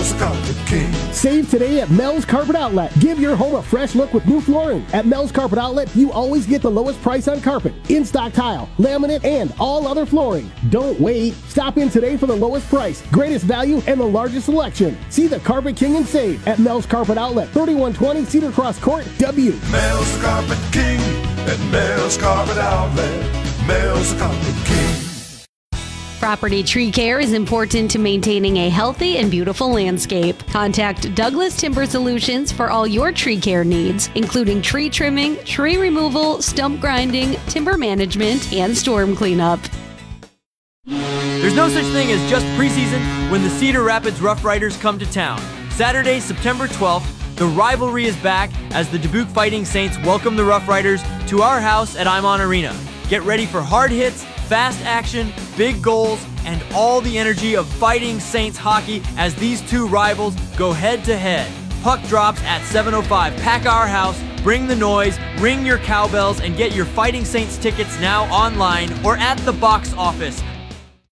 Mel's Carpet King. Save today at Mel's Carpet Outlet. Give your home a fresh look with new flooring. At Mel's Carpet Outlet, you always get the lowest price on carpet, in-stock tile, laminate, and all other flooring. Don't wait. Stop in today for the lowest price, greatest value, and the largest selection. See the Carpet King and save at Mel's Carpet Outlet, 3120 Cedar Cross Court, W. Mel's Carpet King at Mel's Carpet Outlet. Mel's Carpet King. Property tree care is important to maintaining a healthy and beautiful landscape. Contact Douglas Timber Solutions for all your tree care needs, including tree trimming, tree removal, stump grinding, timber management, and storm cleanup. There's no such thing as just preseason when the Cedar Rapids Rough Riders come to town. Saturday, September 12th, the rivalry is back as the Dubuque Fighting Saints welcome the Rough Riders to our house at Imon Arena. Get ready for hard hits, fast action, big goals, and all the energy of Fighting Saints hockey as these two rivals go head-to-head. Puck drops at 7:05. Pack our house, bring the noise, ring your cowbells, and get your Fighting Saints tickets now online or at the box office.